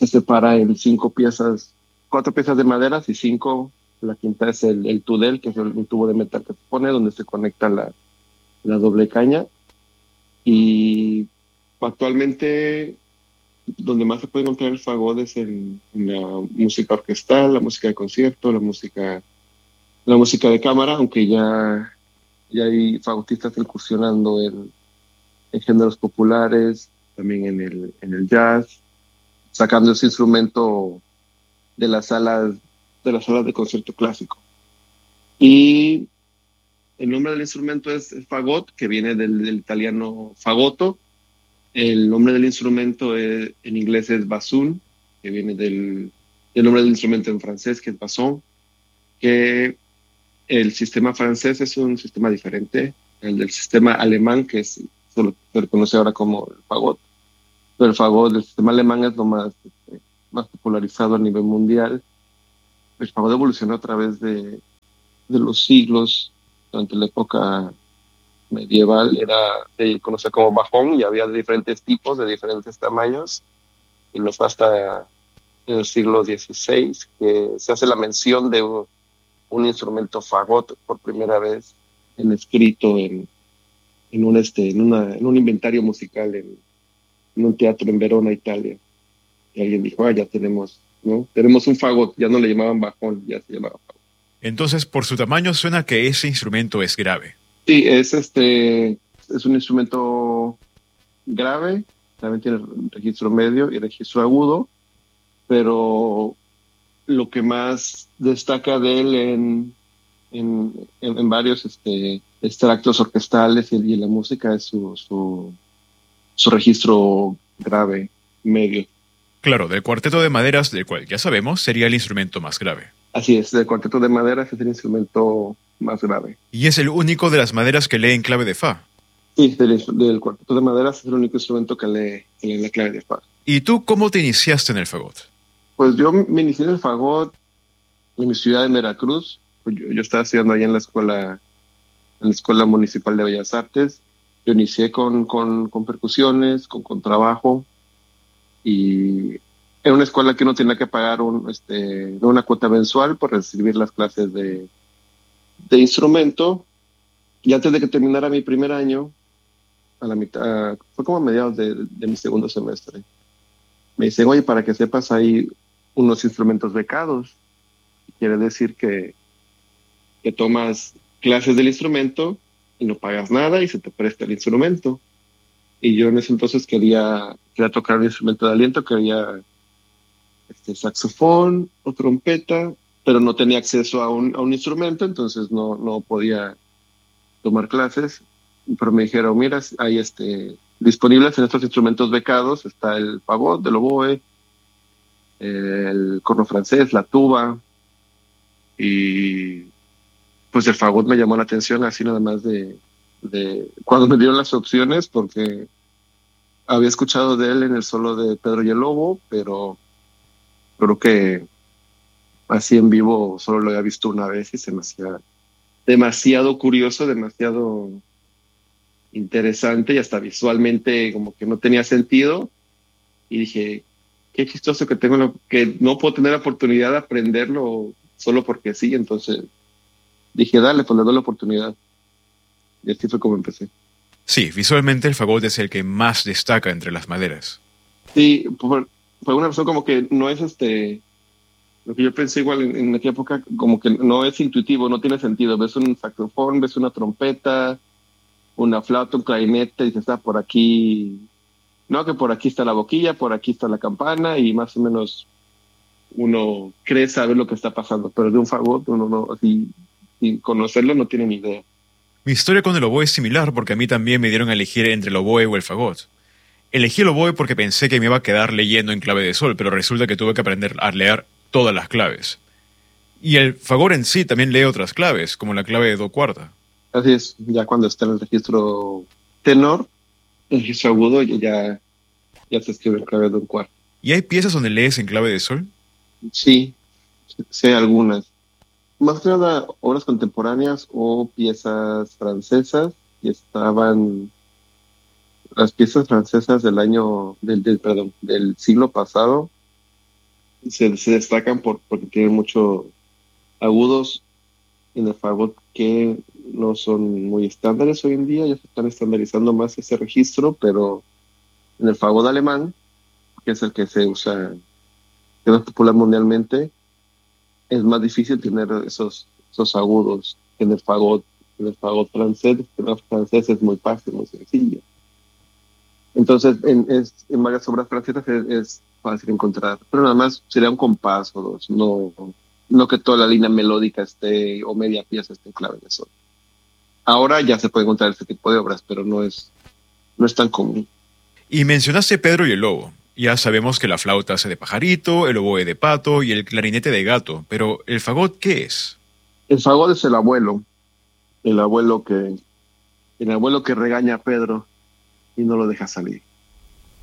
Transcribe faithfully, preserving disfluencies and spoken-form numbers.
se separa en cinco piezas, cuatro piezas de maderas y cinco. La quinta es el, el tudel, que es el, el tubo de metal que se pone donde se conecta la, la doble caña. Y actualmente donde más se puede encontrar el fagot es en, en la música orquestal, la música de concierto, la música, la música de cámara, aunque ya, ya hay fagotistas incursionando en, en géneros populares, también en el, en el jazz, sacando ese instrumento de las salas de las salas de concierto clásico. Y el nombre del instrumento es, es fagot, que viene del, del italiano fagotto. El nombre del instrumento es, en inglés es bassoon, que viene del, del nombre del instrumento en francés, que es basson, que el sistema francés es un sistema diferente al del sistema alemán, que es, solo se le conoce ahora como el fagot. Pero el fagot del sistema alemán es lo más, este, más popularizado a nivel mundial. El fagot evolucionó a través de, de los siglos. Durante la época medieval era se conocía como bajón y había de diferentes tipos, de diferentes tamaños, y no fue hasta el siglo dieciséis que se hace la mención de un, un instrumento fagot por primera vez en escrito en, en, un, este, en, una, en un inventario musical en, en un teatro en Verona, Italia. Y alguien dijo, ah, ya tenemos, ¿no? Tenemos un fagot, ya no le llamaban bajón, ya se llamaba fagot. Entonces, por su tamaño suena que ese instrumento es grave. Sí, es este es un instrumento grave, también tiene registro medio y registro agudo, pero lo que más destaca de él en, en, en, en varios este, extractos orquestales y, y en la música es su, su, su registro grave, medio. Claro, del cuarteto de maderas, del cual ya sabemos, sería el instrumento más grave. Así es, el cuarteto de maderas es el instrumento más grave. ¿Y es el único de las maderas que lee en clave de fa? Sí, del, del cuarteto de maderas es el único instrumento que lee, que lee en la clave de fa. ¿Y tú cómo te iniciaste en el fagot? Pues yo me inicié en el fagot en mi ciudad de Veracruz. Pues yo, yo estaba estudiando ahí en la escuela, en la Escuela Municipal de Bellas Artes. Yo inicié con, con, con percusiones, con contrabajo, y era una escuela que uno tenía que pagar un, este, una cuota mensual por recibir las clases de, de instrumento. Y antes de que terminara mi primer año, a la mitad, fue como a mediados de, de mi segundo semestre, me dicen, oye, para que sepas, hay unos instrumentos becados. Quiere decir que, que tomas clases del instrumento y no pagas nada y se te presta el instrumento. Y yo en ese entonces quería, quería tocar un instrumento de aliento, quería este, saxofón o trompeta, pero no tenía acceso a un, a un instrumento, entonces no, no podía tomar clases. Pero me dijeron, mira, hay este, disponibles en estos instrumentos becados, está el fagot, el oboe, el corno francés, la tuba, y pues el fagot me llamó la atención así nada más de, de cuando me dieron las opciones, porque había escuchado de él en el solo de Pedro y el Lobo, pero creo que así en vivo solo lo había visto una vez y se me hacía demasiado curioso, demasiado interesante y hasta visualmente como que no tenía sentido. Y dije, qué chistoso que tengo la, que no puedo tener la oportunidad de aprenderlo solo porque sí. Entonces dije, dale, pues le doy la oportunidad. Y así fue como empecé. Sí, visualmente el fagot es el que más destaca entre las maderas. Sí, por, por una razón como que no es este... Lo que yo pensé igual en, en aquella época, como que no es intuitivo, no tiene sentido. Ves un saxofón, ves una trompeta, una flauta, un clarinete, y dices, ah, por aquí... No, que por aquí está la boquilla, por aquí está la campana, y más o menos uno cree saber lo que está pasando. Pero de un fagot, uno no, así, sin conocerlo, no tiene ni idea. Mi historia con el oboe es similar porque a mí también me dieron a elegir entre el oboe o el fagot. Elegí el oboe porque pensé que me iba a quedar leyendo en clave de sol, pero resulta que tuve que aprender a leer todas las claves. Y el fagot en sí también lee otras claves, como la clave de do cuarta. Así es, ya cuando está en el registro tenor, el registro agudo, ya, ya se escribe en clave de do cuarto. ¿Y hay piezas donde lees en clave de sol? Sí, sé algunas. Más que nada obras contemporáneas o piezas francesas, y estaban las piezas francesas del año, del, del perdón, del siglo pasado, se, se destacan por, porque tienen muchos agudos en el fagot que no son muy estándares hoy en día, ya se están estandarizando más ese registro, pero en el fagot alemán, que es el que se usa, que es popular mundialmente, es más difícil tener esos, esos agudos en el fagot, en el fagot francés, en el francés es muy fácil, muy sencillo. Entonces, en, es, en varias obras francesas es, es fácil encontrar, pero nada más sería un compás o dos, no, no que toda la línea melódica esté o media pieza esté en clave de sol. Ahora ya se puede encontrar este tipo de obras, pero no es, no es tan común. Y mencionaste Pedro y el lobo. Ya sabemos que la flauta hace de pajarito, el oboe de pato y el clarinete de gato, pero ¿el fagot qué es? El fagot es el abuelo, el abuelo que, el abuelo que regaña a Pedro y no lo deja salir.